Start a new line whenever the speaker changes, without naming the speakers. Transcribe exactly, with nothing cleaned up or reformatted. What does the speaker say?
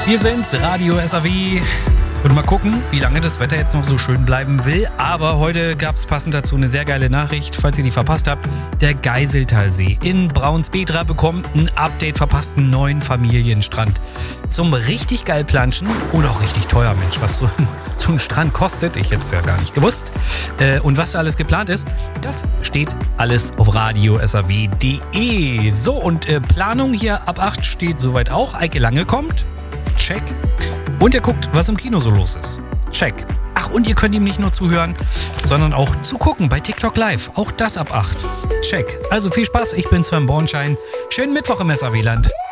Wir sind's, Radio S A W. Und mal gucken, wie lange das Wetter jetzt noch so schön bleiben will. Aber heute gab es passend dazu eine sehr geile Nachricht, falls ihr die verpasst habt. Der Geiseltalsee in Braunsbedra bekommt ein Update, verpasst einen neuen Familienstrand. Zum richtig geil planschen und auch richtig teuer, Mensch, was so ein, so ein Strand kostet. Ich hätte es ja gar nicht gewusst. Äh, und was da alles geplant ist, das steht alles auf radio s a w punkt de. So, und äh, Planung hier ab acht steht soweit auch. Eike Lange kommt. Check. Und ihr guckt, was im Kino so los ist. Check. Ach, und ihr könnt ihm nicht nur zuhören, sondern auch zugucken bei TikTok Live. Auch das ab acht. Check. Also viel Spaß, ich bin Sven Bornschein. Schönen Mittwoch im S A W-Land.